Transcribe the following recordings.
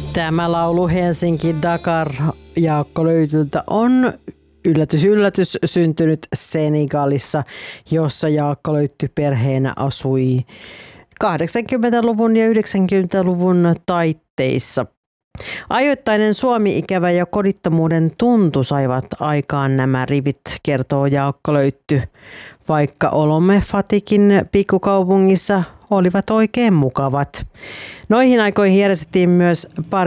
Tämä laulu Helsinki Dakar Jaakko Löytyltä on yllätys yllätys syntynyt Senegalissa, jossa Jaakko Löytty perheenä asui 80-luvun ja 90-luvun taitteissa. Ajoittainen Suomi-ikävä ja kodittomuuden tuntu saivat aikaan nämä rivit, kertoo Jaakko Löytty, vaikka olomme Fatikin pikkukaupungissa olivat oikein mukavat. Noihin aikoihin järjestettiin myös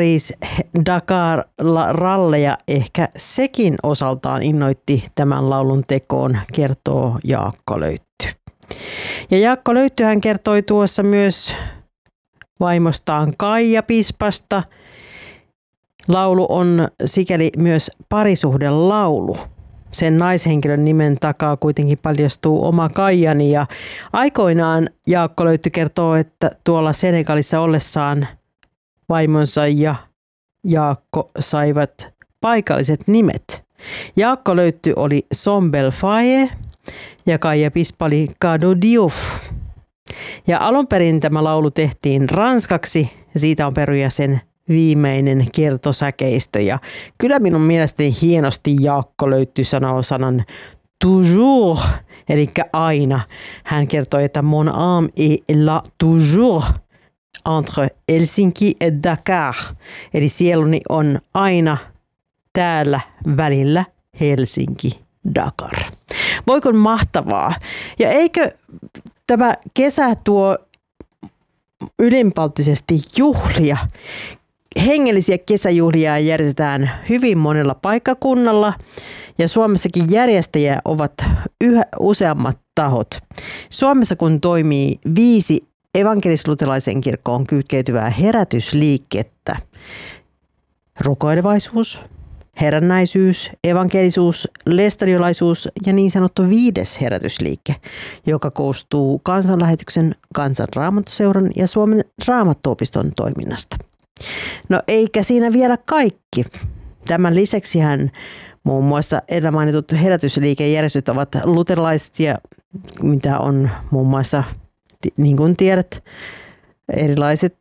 Paris-Dakar-ralleja, ehkä sekin osaltaan innoitti tämän laulun tekoon, kertoo Jaakko Löytty. Ja Jaakko Löytty hän kertoi tuossa myös vaimostaan Kaija Pispasta. Laulu on sikäli myös parisuhdelaulu. Sen naishenkilön nimen takaa kuitenkin paljastuu oma Kaijani ja aikoinaan Jaakko Löytty kertoo, että tuolla Senegalissa ollessaan vaimonsa ja Jaakko saivat paikalliset nimet. Jaakko Löytty oli Sombel Faye ja Kaija Pispa oli Kado Diouf. Ja alun perin tämä laulu tehtiin ranskaksi ja siitä on peruja sen viimeinen kertosäkeistö. Ja kyllä minun mielestäni hienosti Jaakko Löytty sanoo sanan toujours, eli aina. Hän kertoi, että mon âme est là toujours entre Helsinki et Dakar. Eli sieluni on aina täällä välillä Helsinki Dakar. Voiko mahtavaa? Ja eikö tämä kesä tuo ylenpalttisesti juhlia? Hengellisiä kesäjuhlia järjestetään hyvin monella paikkakunnalla ja Suomessakin järjestäjiä ovat yhä useammat tahot. Suomessa kun toimii 5 evankelis-luterilaisen kirkkoon kytkeytyvää herätysliikettä, rukoilevaisuus, herännäisyys, evankelisuus, lestadiolaisuus ja niin sanottu 5. herätysliike, joka koostuu Kansanlähetyksen, Kansan Raamattuseuran ja Suomen Raamattuopiston toiminnasta. No eikä siinä vielä kaikki. Tämän lisäksi muun muassa edellä mainitut herätysliikejärjestöt ovat luterilaiset ja mitä on muun muassa, niin kuin tiedät, erilaiset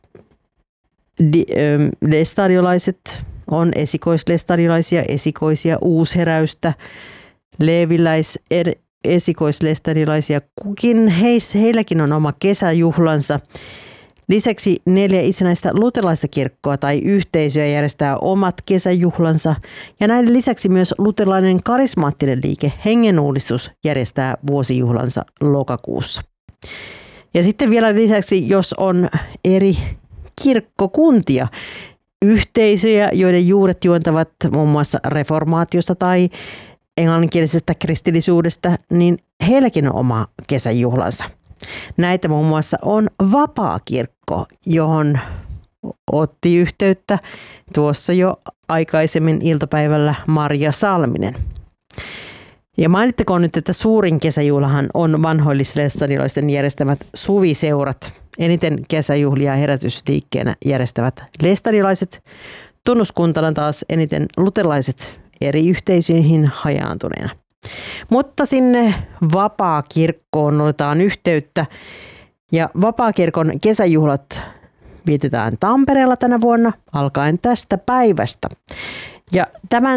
lestadiolaiset, on esikoislestadiolaisia, esikoisia uusheräystä, esikoislestadiolaisia, kukin heilläkin on oma kesäjuhlansa. Lisäksi 4 itsenäistä luterilaista kirkkoa tai yhteisöä järjestää omat kesäjuhlansa ja näiden lisäksi myös luterilainen karismaattinen liike Hengenuudistus järjestää vuosijuhlansa lokakuussa. Ja sitten vielä lisäksi, jos on eri kirkkokuntia, yhteisöjä, joiden juuret juontavat muun muassa reformaatiosta tai englanninkielisestä kristillisyydestä, niin heilläkin on oma kesäjuhlansa. Näitä muun muassa on Vapaakirkko, johon otti yhteyttä tuossa jo aikaisemmin iltapäivällä Marja Salminen. Ja mainittakoon nyt, että suurin kesäjuhlahan on vanhoillislestadiolaisten järjestämät suviseurat. Eniten kesäjuhlia herätysliikkeenä järjestävät lestadiolaiset, tunnuskuntana taas eniten luterilaiset eri yhteisöihin hajaantuneena. Mutta sinne Vapaakirkkoon otetaan yhteyttä ja Vapaakirkon kesäjuhlat vietetään Tampereella tänä vuonna alkaen tästä päivästä. Ja tämän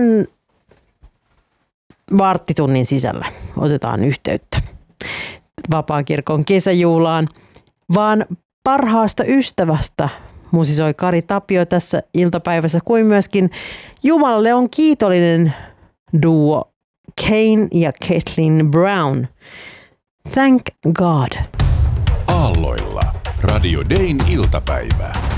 varttitunnin sisällä otetaan yhteyttä Vapaakirkon kesäjuhlaan, vaan parhaasta ystävästä musisoi Kari Tapio tässä iltapäivässä, kuin myöskin Jumalalle on kiitollinen duo Kane ja Kathleen Brown. Thank God. Aalloilla Radio Dayn iltapäivä.